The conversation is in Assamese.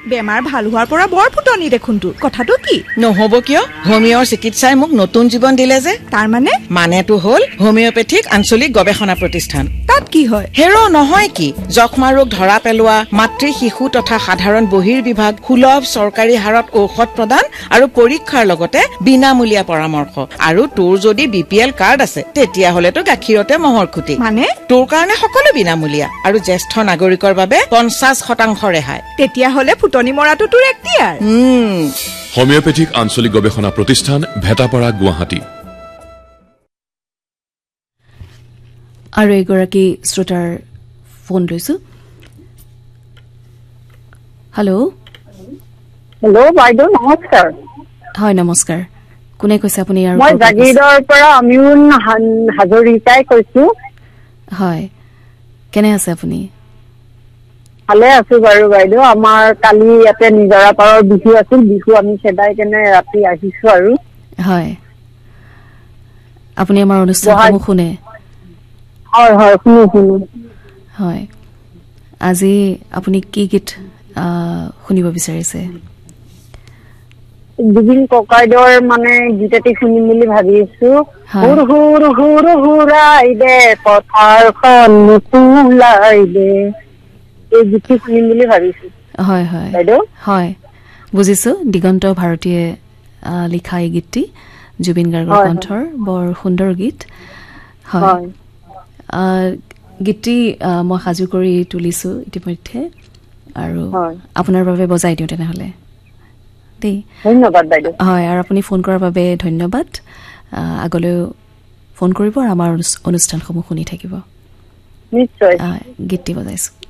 বেমাৰ ভাল হোৱাৰ পৰা বৰ ফুটনি দেখোন তোৰ কথাটো কি নহব কিয় হোমিওৰ চিকিৎসাই মোক নতুন জীৱন দিলে যে তাৰ মানেটো হ'ল হোমিওপেথিক আঞ্চলিক গৱেষণা প্ৰতিষ্ঠান তাত কি হয় হেৰো নহয় কি যক্ষ্মা ৰোগ ধৰা পেলোৱা মাতৃ শিশু তথা সাধাৰণ বহিৰ্বিভাগ সুলভ চৰকাৰী হাৰত ঔষধ প্ৰদান আৰু পৰীক্ষাৰ লগতে বিনামূলীয়া পৰামৰ্শ আৰু তোৰ যদি বিপিএল কাৰ্ড আছে তেতিয়া হলেতো গাখীৰতে মহৰ খুটি মানে তোৰ কাৰণে সকলো বিনামূলীয়া আৰু জ্যেষ্ঠ নাগৰিকৰ বাবে 50% ৰেহাই তেতিয়া হলে ফুটনি মৰাটো তোৰ এক্টিয়াৰ হোমিওপেথিক আঞ্চলিক গৱেষণা প্ৰতিষ্ঠান ভেটাপাৰা গুৱাহাটী আৰু এগৰাকী শ্ৰোতাৰ ফোন লৈছো হেল্ল' বাইদেউ নমস্কাৰ হয় নমস্কাৰ কোনে কৈছে আপুনি আৰু মই জাগিৰৰ পৰা অমিউন হাজৰিকাই কৈছো হয় কেনে আছে আপুনি ভালে আছো বাৰু বাইদেউ আমাৰ কালি ইয়াতে নিজৰা পাৰৰ বিহু আছিল বিহু আমি খেদাই কেনে ৰাতি আহিছো আৰু হয় আপুনি আমাৰ অনুষ্ঠানসমূহ শুনে হয় হয় শুনো হয় আজি আপুনি কি গীত শুনিব বিচাৰিছে জুবিন ককাইদেউৰ মানে গীত এটি শুনিম বুলি ভাবি আছো হুৰ হুৰ হুৰ হুৰাই দে পথাৰখন নুকুলাই দে এই গীতটি শুনিম বুলি ভাবিছো হয় হয় বাইদেউ হয় বুজিছো দিগন্ত ভাৰতীয়ে লিখা এই গীতটি জুবিন গাৰ্গৰ কণ্ঠৰ বৰ সুন্দৰ গীত হয় গীতটি মই সাজু কৰি তুলিছো ইতিমধ্যে আৰু আপোনাৰ বাবে বজাই দিওঁ তেনেহলে দেই ধন্যবাদ বাইদেউ হয় আৰু আপুনি ফোন কৰাৰ বাবে ধন্যবাদ আগলৈ ফোন কৰিব আৰু আমাৰ অনুষ্ঠানসমূহ শুনি থাকিব নিশ্চয় গীতটি বজাইছো